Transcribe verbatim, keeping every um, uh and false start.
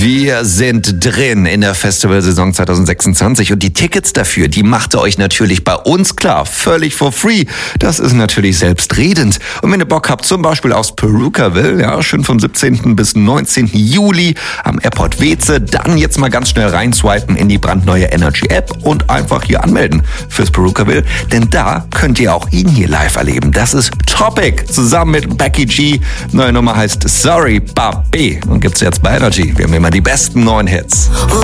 Wir sind drin in der Festivalsaison zwanzig sechsundzwanzig und die Tickets dafür, die macht ihr euch natürlich bei uns klar, völlig for free. Das ist natürlich selbstredend. Und wenn ihr Bock habt, zum Beispiel aufs Perukaville, ja, schön vom siebzehnten bis neunzehnten Juli am Airport Weeze, dann jetzt mal ganz schnell reinswipen in die brandneue Energy App und einfach hier anmelden fürs Perukaville, denn da könnt ihr auch ihn hier live erleben. Das ist Topic, zusammen mit Becky G. Neue Nummer heißt Sorry, Babe und gibt's jetzt bei Energy. Wir haben immer die besten neuen Hits. Oh,